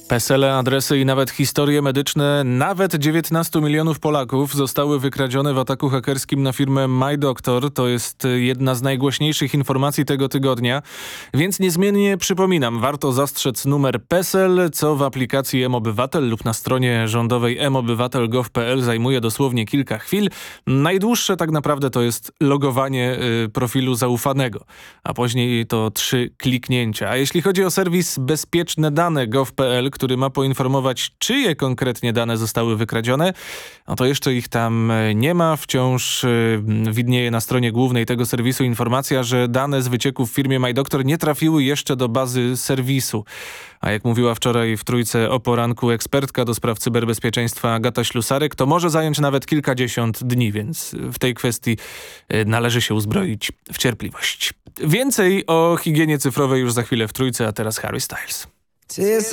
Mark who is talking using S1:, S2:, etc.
S1: PESEL-e, adresy i nawet historie medyczne nawet 19 milionów Polaków zostały wykradzione w ataku hakerskim na firmę MyDoctor. To jest jedna z najgłośniejszych informacji tego tygodnia. Więc niezmiennie przypominam, warto zastrzec numer PESEL, co w aplikacji mObywatel lub na stronie rządowej mobywatel.gov.pl zajmuje dosłownie kilka chwil. Najdłuższe tak naprawdę to jest logowanie profilu zaufanego, a później to 3 kliknięcia. A jeśli chodzi o serwis bezpieczne-dane.gov.pl, który ma poinformować, czyje konkretnie dane zostały wykradzione, no to jeszcze ich tam nie ma. Wciąż widnieje na stronie głównej tego serwisu informacja, że dane z wycieku w firmie MyDoctor nie trafiły jeszcze do bazy serwisu. A jak mówiła wczoraj w Trójce o poranku ekspertka do spraw cyberbezpieczeństwa Agata Ślusarek, to może zająć nawet kilkadziesiąt dni, więc w tej kwestii należy się uzbroić w cierpliwość. Więcej o higienie cyfrowej już za chwilę w Trójce, a teraz Harry Styles.